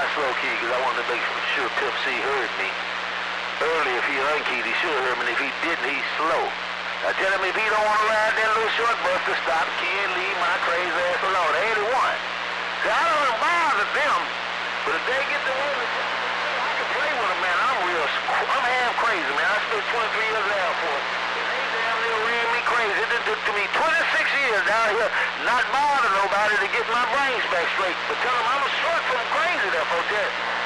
slow key because I wanted to make sure Pimp C heard me. Earlier, if he unkeyed, he should have heard me. And if he didn't, he's slow. I tell him if he don't want to ride that little short bus to stop, kid, leave my crazy ass alone. They ain't the one. See, I don't bother them, but if they get the women, I can play with them, man. I'm half crazy, man. I spent 23 years in the Air Force. And they damn near ran me crazy. It took to me 26 years down here not bother nobody to get my brains back straight. But tell them I'm a short from crazy there, folks.